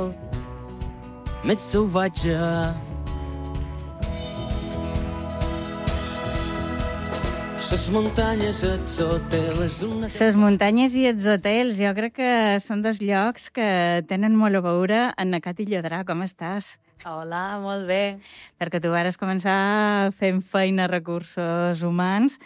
animal més salvatge. Les muntanyes, els hotels... Les muntanyes i els hotels, jo crec que són dos llocs que tenen molt a veure en Nacat i Llodrà. Com estàs? Hola, molt bé. Perquè tu vares començar fent feina a recursos humans,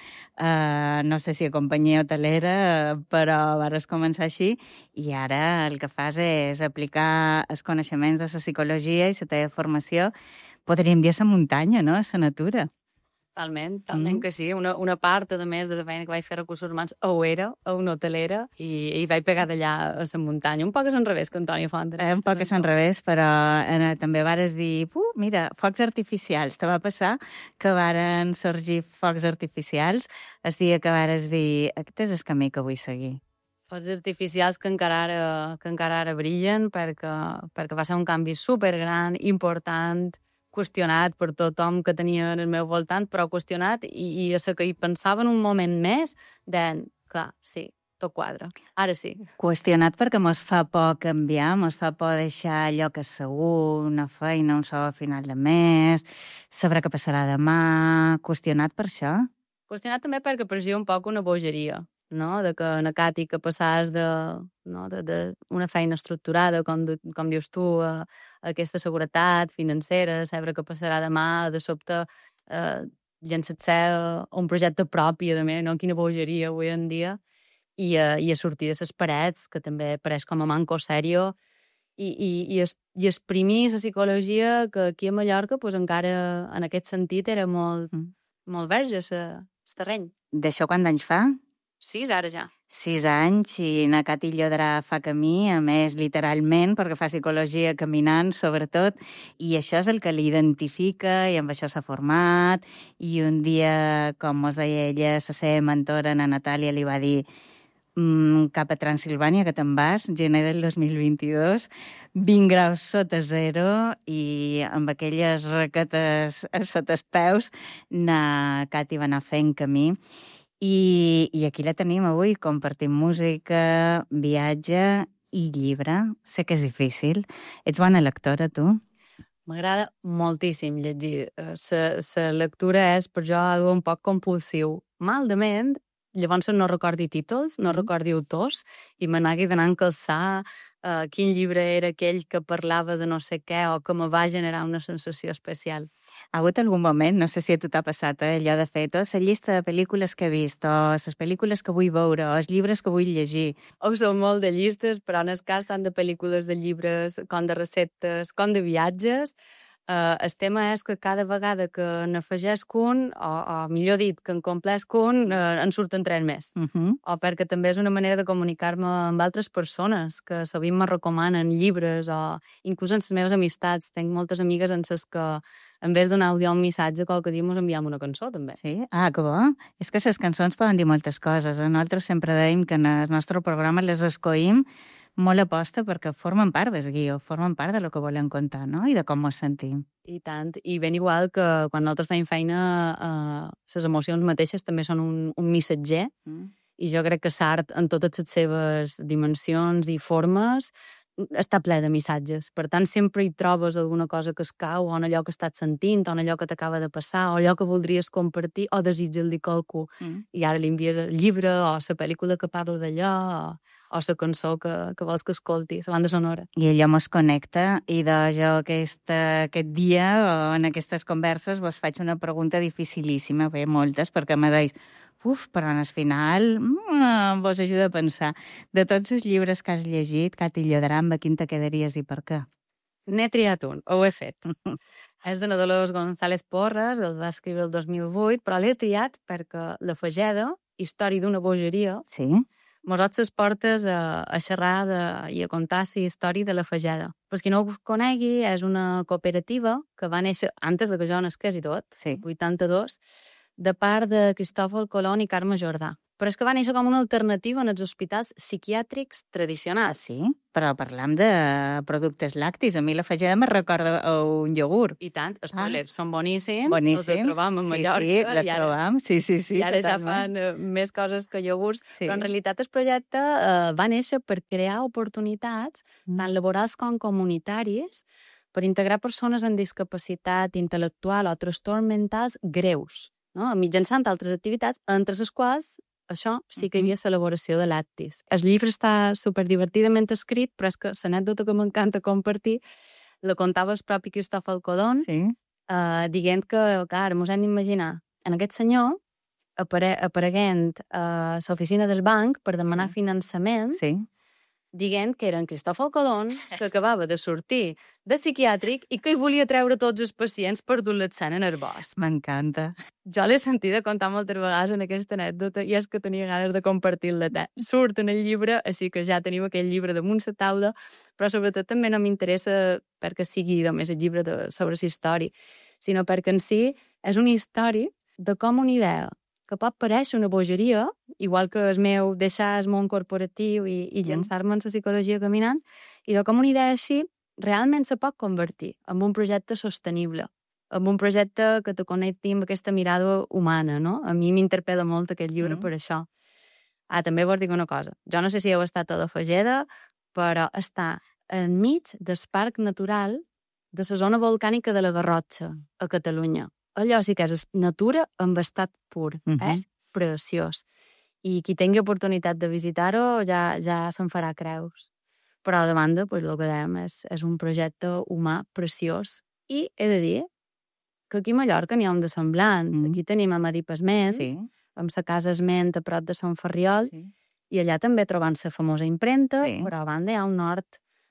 no sé si a companyia hotelera, però vares començar així, i ara el que fas és aplicar els coneixements de la psicologia i la teva formació, podríem dir a la muntanya, no?, a la natura. Talment que sí. Una part, a més, de la feina que vaig fer a recursos humans ho era, a una hotelera, i vaig pegar d'allà a la muntanya. Un poc és enrevés, que Antònia Font. Un poc és enrevés, però també vares dir, mira, focs artificials. Te va passar que varen sorgir focs artificials el dia que vares dir, aquest és el camí que vull seguir. Focs artificials que encara ara brillen, perquè va ser un canvi supergran, important, qüestionat per tothom que tenia en el meu voltant, però qüestionat, i a la que hi pensava en un moment més, deien, clar, sí, tot quadra, ara sí. Qüestionat perquè mos fa por canviar, mos fa por deixar allò que és segur, una feina, un sou a final de mes, saber què passarà demà, qüestionat per això? Qüestionat també perquè parecia un poc una bogeria, no? De que en Cati que passaves d'una feina estructurada, com dius tu, a aquesta seguretat financera, saber què passarà demà, de sobte llançar-se un projecte propi, a més, no? Quina bogeria avui en dia, i a sortir de les parets, que també pareix com a manco sèrio, i exprimir la psicologia, que aquí a Mallorca pues, encara en aquest sentit era molt verge el terreny. D'això quant d'anys fa? 6 ara ja. 6 anys, i Nacat i Llodrà fa camí, a més literalment, perquè fa psicologia caminant, sobretot, i això és el que l'identifica, i amb això s'ha format, i un dia, com mos deia ella, la seva mentora, na Natàlia, li va dir cap a Transilvània, que te'n vas, gener del 2022, 20 graus sota zero, i amb aquelles raquetes sota els peus, Nacat hi va anar fent camí. I aquí la tenim avui, compartint música, viatge i llibre. Sé que és difícil. Ets bona lectora, tu? M'agrada moltíssim llegir. La lectura és per jo algo un poc compulsiu. Maldament, llavors no recordi títols, no recordi autors, i me n'hagi d'anar a calçar quin llibre era aquell que parlava de no sé què o que me va generar una sensació especial. Ha hagut algun moment, no sé si a tu t'ha passat, allò de fer tota la llista de pel·lícules que he vist, o les pel·lícules que vull veure, o els llibres que vull llegir. Som molt de llistes, però en el cas tant de pel·lícules, de llibres, com de receptes, com de viatges, el tema és que cada vegada que n'afegesc un, o millor dit, que en complesc un, en surten 3 més. O perquè també és una manera de comunicar-me amb altres persones, que sovint me recomanen llibres, o inclús en les meves amistats. Tenc moltes amigues en les que, en vez d'un àudio o un missatge, qualque dia ens enviem una cançó, també. Sí? Ah, que bo. És que les cançons poden dir moltes coses. Nosaltres sempre deim que en el nostre programa les escoïm molt aposta perquè formen part del guió, formen part de lo que volem contar, no? I de com ens sentim. I tant. I ben igual que quan nosaltres fem feina, les emocions mateixes també són un missatger, i jo crec que l'art, en totes les seves dimensions i formes, està ple de missatges. Per tant, sempre hi trobes alguna cosa que es cau, o en allò que estàs sentint, o en allò que t'acaba de passar, o allò que voldries compartir, o desitjar-li qualcú. I ara li envies el llibre, o la pel·lícula que parla d'allò, o la cançó que vols que escolti, la banda sonora. I allò mos connecta, i jo aquest dia, o en aquestes converses, vos faig una pregunta dificilíssima, bé, moltes, perquè me deis, però al final vos ajuda a pensar. De tots els llibres que has llegit, Cat i Llodrà, amb quin te quedaries i per què? N'he triat un, ho he fet. És de na Dolors González Porras, el va escriure el 2008, però l'he triat perquè La Fageda, història d'una bogeria, sí? mos obre les portes a xerrar i a contar la història de La Fageda. Per qui no ho conegui, és una cooperativa que va néixer antes de que jo nasqués i tot, sí. 82, de part de Cristòfol Colón i Carme Jordà. però és que va néixer com una alternativa en els hospitals psiquiàtrics tradicionals. Sí, però parlam de productes lactis. A mi la fageda me recorda a un iogurt. I tant, spoilers, són boníssims, Boníssims. els trobam a Mallorca. Sí, les trobam, sí, I ara ja totalment. fan més coses que iogurts, Sí. però en realitat el projecte va néixer per crear oportunitats tant laborals com comunitàries per integrar persones amb discapacitat intel·lectual o trastorns mentals greus, no? Mitjançant altres activitats, entre les quals això sí que hi havia l'elaboració de lactis. El llibre està superdivertidament escrit, però és que l'anècdota que m'encanta compartir la contava el propi Cristòfol Colom, Sí. dient que, clar, mos hem d'imaginar en aquest senyor apareguent a l'oficina del banc per demanar finançament, Sí. dient que era en Cristòfol Colom, que acabava de sortir de psiquiàtric i que hi volia treure tots els pacients per dur-les-se'n en el bosc. M'encanta. Jo l'he sentida contar moltes vegades en aquesta anècdota i és que tenia ganes de compartir-la. Surt en el llibre, així que ja tenim aquell llibre damunt la taula, però sobretot també no m'interessa perquè sigui només el llibre sobre la història, sinó perquè en si és una història de com una idea que pot parèixer una bogeria, igual que el meu deixar el món corporatiu i llançar-me en la psicologia caminant, i de com una idea així realment se pot convertir en un projecte sostenible, en un projecte que te connecti amb aquesta mirada humana, no? A mi m'interpel·la molt aquest llibre per això. També vos dic una cosa. Jo no sé si heu estat a la Fageda, però està enmig del parc natural de la zona volcànica de la Garrotxa, a Catalunya. Allò sí que és natura en estat pur. És preciós. I qui tingui oportunitat de visitar-ho ja se'n farà creus. Però de banda, pues, el que dèiem és un projecte humà preciós. I he de dir que aquí a Mallorca n'hi ha un de semblant. Aquí tenim a Madipesment, Sí. amb la casa Esment a prop de Sant Ferriol, Sí. i allà també trobant la famosa impremta, Sí. però a banda hi ha un nord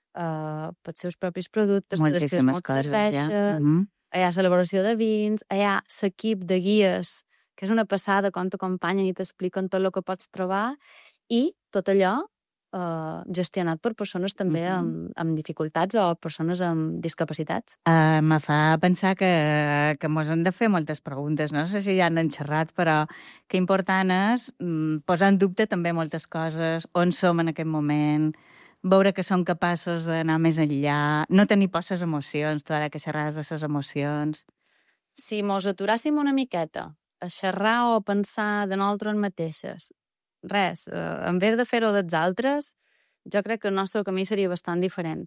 pels seus propis productes, que després Moltíssimes molt coses, ja. serveixen. Hi ha celebració de vins, hi ha l'equip de guies, que és una passada quan t'acompanyen i t'expliquen tot el que pots trobar, i tot allò gestionat per persones també amb dificultats o persones amb discapacitats. Me fa pensar que mos hem de fer moltes preguntes. No sé si ja n'han xerrat, però que important és posar en dubte també moltes coses, on som en aquest moment, veure que som capaços d'anar més enllà, no tenir por a les emocions, tu ara que xerraves de les emocions. Si mos aturàssim una miqueta a xerrar o a pensar de nosaltres mateixes, res, en vez de fer-ho dels altres, jo crec que el nostre camí seria bastant diferent.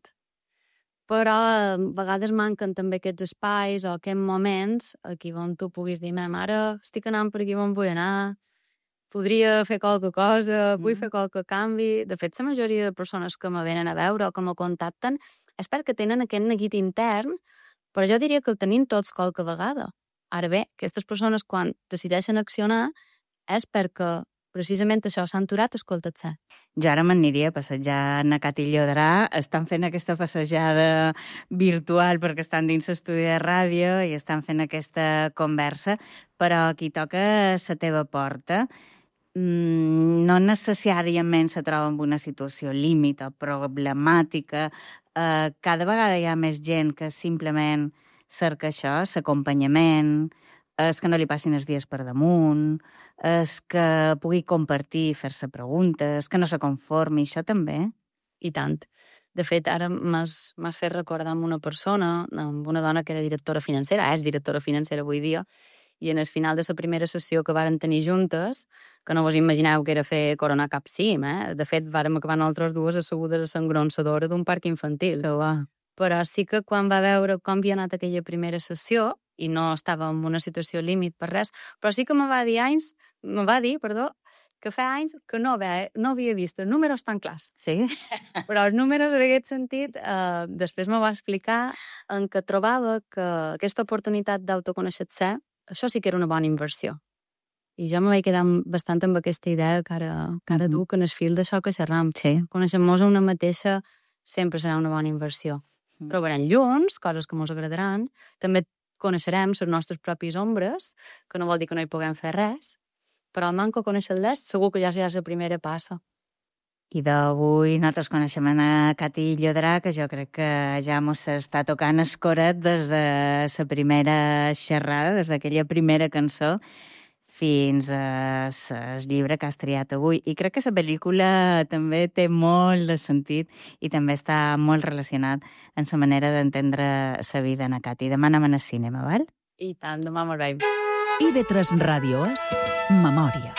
Però a vegades manquen també aquests espais o aquests moments aquí on tu puguis dir, ara estic anant per aquí on vull anar, podria fer qualque cosa, vull fer qualque canvi. De fet, la majoria de persones que me venen a veure o que me contacten és perquè tenen aquest neguit intern, però jo diria que el tenim tots qualque vegada. Ara bé, aquestes persones quan decideixen accionar és perquè precisament això, s'han aturat a escoltar-se. Jo ara m'aniria a passejar a Cati Llodrà, estan fent aquesta passejada virtual perquè estan dins l'estudi de ràdio i estan fent aquesta conversa, però aquí toca la teva porta. No necessàriament se troba en una situació límit o problemàtica. Cada vegada hi ha més gent que simplement cerca això, l'acompanyament, és que no li passin els dies per damunt, és que pugui compartir, fer-se preguntes, que no se conformi, això també. I tant. De fet, ara m'has fet recordar amb una persona, amb una dona que era directora financera, és directora financera avui dia, i en el final de la primera sessió que varen tenir juntes, que no vos imagineu que era fer coronar cap cim, De fet, vàrem acabar nosaltres dues assegudes a l'engronsadora d'un parc infantil. Però sí que quan va veure com havia anat aquella primera sessió, i no estava en una situació límit per res, però sí que me va dir que fa anys que no havia vist els números tan clars. Sí? Però els números, en aquest sentit, després me va explicar en què trobava que aquesta oportunitat d'autoconèixer-se, això sí que era una bona inversió. I jo me vaig quedar bastant amb aquesta idea que ara duc en el fil d'això que xerram. Sí. Conèixer-nos a una mateixa sempre serà una bona inversió. Trobarem llums, coses que mos agradaran, també coneixerem les nostres pròpies ombres, que no vol dir que no hi puguem fer res, però al manco conèixer-les segur que ja serà la primera passa. I d'avui nosaltres coneixem a Cati Llodrà, que jo crec que ja mos està tocant el coret des de la primera xerrada, des d'aquella primera cançó. fins al llibre que has triat avui. I crec que la pel·lícula també té molt de sentit i també està molt relacionat amb la manera d'entendre la vida en Cati. Demà anem al cinema, val? I tant, demà me'l veig. IB3 Ràdio és Memòria.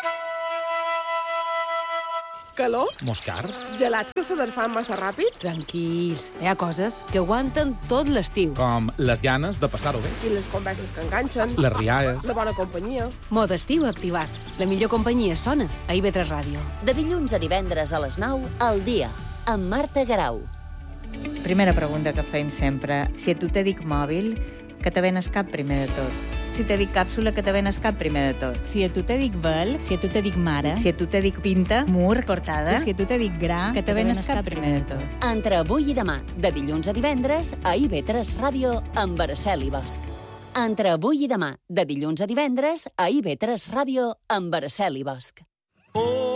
Calor? Moscars? Gelats que se desfan massa ràpid? Tranquils, hi ha coses que aguanten tot l'estiu. Com les ganes de passar-ho bé. I les converses que enganxen? Les rialles. La bona companyia? Mode estiu activat. La millor companyia sona a IB3 Ràdio. De dilluns a divendres a les 9, al dia, amb Marta Garau. Primera pregunta que fem sempre. Si a tu te dic mòbil, que te ven al cap primer de tot? Si te dic càpsula, que te ven al cap primer de tot? Si a tu te dic vel, si a tu te dic mare, si a tu te dic pinta, mur, portada, si a tu te dic gra, que te ven al cap primer de tot? Entre avui i demà, de dilluns a divendres, a IB3 Ràdio, amb Araceli Bosch. Entre avui i demà, de dilluns a divendres, a IB3 Ràdio, amb Araceli Bosch.